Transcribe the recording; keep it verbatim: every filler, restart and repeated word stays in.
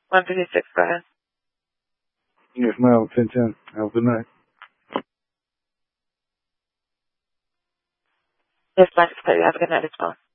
one fifty-six, go ahead. Yes, ma'am, ten ten. Have a good night. Yes, Max, have a good night as well.